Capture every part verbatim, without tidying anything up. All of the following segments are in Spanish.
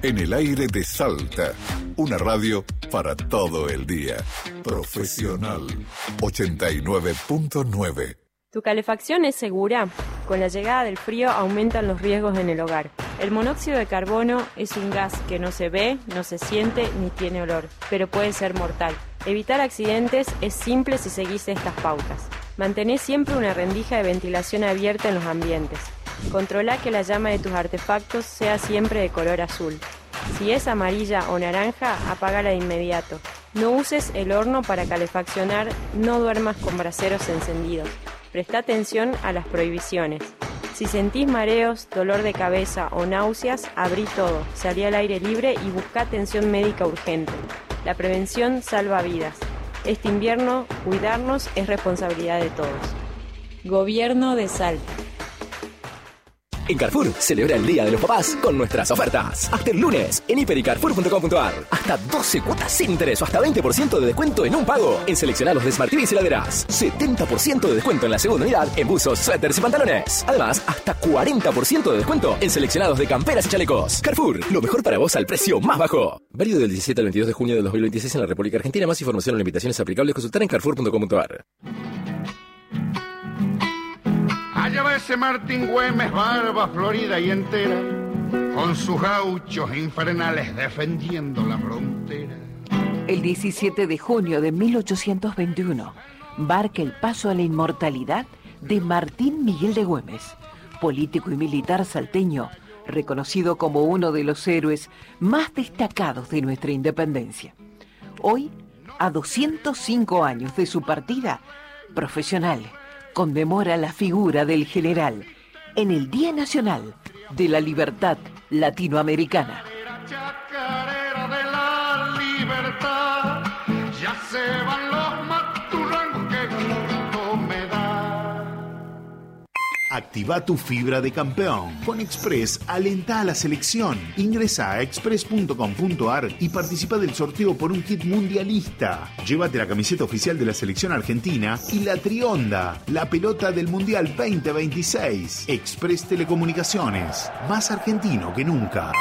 En el aire de Salta, una radio para todo el día. Profesional ochenta y nueve punto nueve. ¿Tu calefacción es segura? Con la llegada del frío aumentan los riesgos en el hogar. El monóxido de carbono es un gas que no se ve, no se siente ni tiene olor, pero puede ser mortal. Evitar accidentes es simple si seguís estas pautas. Mantené siempre una rendija de ventilación abierta en los ambientes. Controla que la llama de tus artefactos sea siempre de color azul. Si es amarilla o naranja, apágala de inmediato. No uses el horno para calefaccionar, no duermas con braseros encendidos. Presta atención a las prohibiciones. Si sentís mareos, dolor de cabeza o náuseas, abrí todo, salí al aire libre y busca atención médica urgente. La prevención salva vidas. Este invierno, cuidarnos es responsabilidad de todos. Gobierno de Salta. En Carrefour, celebra el Día de los Papás con nuestras ofertas. Hasta el lunes, en hiper y carrefour punto com punto a r. Hasta doce cuotas sin interés o hasta veinte por ciento de descuento en un pago en seleccionados de Smart T Vs y heladeras. setenta por ciento de descuento en la segunda unidad en buzos, suéteres y pantalones. Además, hasta cuarenta por ciento de descuento en seleccionados de camperas y chalecos. Carrefour, lo mejor para vos al precio más bajo. Válido del diecisiete al veintidós de junio de dos mil veintiséis en la República Argentina. Más información o limitaciones aplicables consultar en carrefour punto com punto a r. Allá va ese Martín Güemes, barba florida y entera, con sus gauchos infernales defendiendo la frontera. El diecisiete de junio de mil ochocientos veintiuno marca el paso a la inmortalidad de Martín Miguel de Güemes, político y militar salteño, reconocido como uno de los héroes más destacados de nuestra independencia. Hoy, a doscientos cinco años de su partida, Profesional conmemora la figura del general en el Día Nacional de la Libertad Latinoamericana. Chacarera de la libertad, ya se van los maturrangos que gusto me da. Activa tu fibra de campeón. Con Express, alenta a la selección. Ingresa a express punto com punto a r y participa del sorteo por un kit mundialista. Llévate la camiseta oficial de la selección argentina y la Trionda, la pelota del Mundial veinte veintiséis. Express Telecomunicaciones, más argentino que nunca.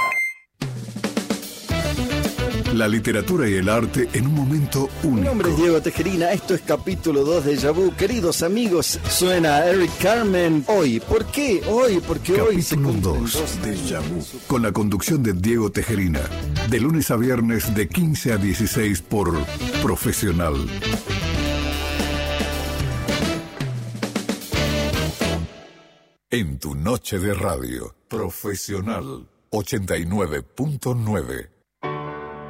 La literatura y el arte en un momento único. Mi nombre es Diego Tejerina, esto es capítulo dos de Déjà Vu. Queridos amigos, suena Eric Carmen. Hoy, ¿por qué? Hoy, porque capítulo hoy se cumplen dos de Déjà Vu, con la conducción de Diego Tejerina, de lunes a viernes de quince a dieciséis por Profesional. En tu noche de radio, Profesional ochenta y nueve punto nueve.